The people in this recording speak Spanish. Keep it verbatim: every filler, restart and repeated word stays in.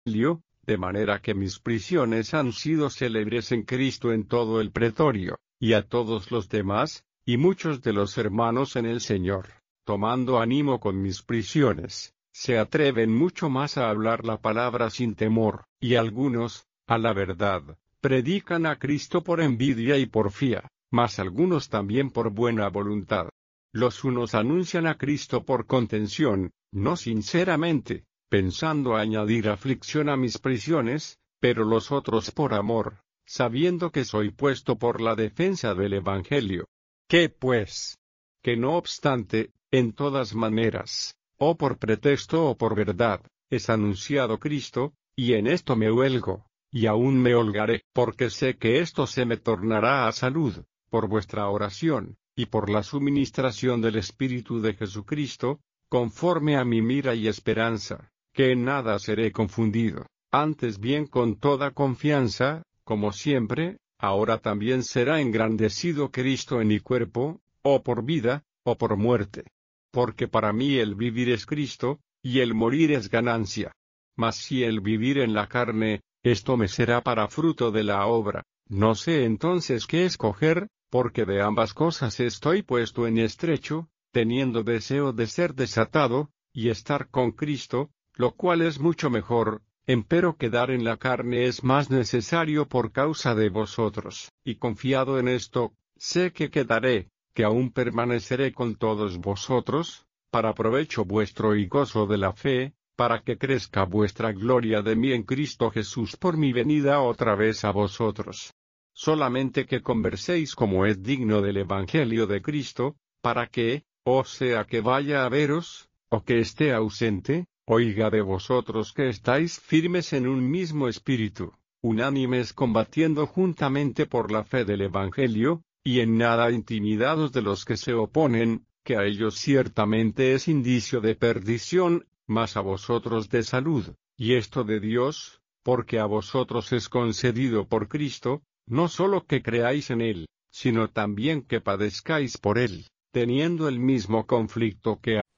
de manera que mis prisiones han sido célebres en Cristo en todo el pretorio, y a todos los demás, y muchos de los hermanos en el Señor, tomando ánimo con mis prisiones, se atreven mucho más a hablar la palabra sin temor, y algunos, a la verdad, predican a Cristo por envidia y porfía, mas algunos también por buena voluntad. Los unos anuncian a Cristo por contención, no sinceramente, pensando añadir aflicción a mis prisiones, pero los otros por amor, sabiendo que soy puesto por la defensa del Evangelio. ¿Qué pues? Que no obstante, en todas maneras, o por pretexto o por verdad, es anunciado Cristo, y en esto me huelgo, y aún me holgaré, porque sé que esto se me tornará a salud, por vuestra oración, y por la suministración del Espíritu de Jesucristo, conforme a mi mira y esperanza, que en nada seré confundido, antes bien con toda confianza, como siempre, ahora también será engrandecido Cristo en mi cuerpo, o por vida, o por muerte. Porque para mí el vivir es Cristo, y el morir es ganancia. Mas si el vivir en la carne, esto me será para fruto de la obra, no sé entonces qué escoger, porque de ambas cosas estoy puesto en estrecho, teniendo deseo de ser desatado, y estar con Cristo, lo cual es mucho mejor, empero quedar en la carne es más necesario por causa de vosotros, y confiado en esto, sé que quedaré, que aún permaneceré con todos vosotros, para provecho vuestro y gozo de la fe, para que crezca vuestra gloria de mí en Cristo Jesús por mi venida otra vez a vosotros. Solamente que converséis como es digno del Evangelio de Cristo, para que, o sea que vaya a veros, o que esté ausente, oiga de vosotros que estáis firmes en un mismo espíritu, unánimes combatiendo juntamente por la fe del Evangelio, y en nada intimidados de los que se oponen, que a ellos ciertamente es indicio de perdición, mas a vosotros de salud, y esto de Dios, porque a vosotros es concedido por Cristo, no solo que creáis en Él, sino también que padezcáis por Él, teniendo el mismo conflicto que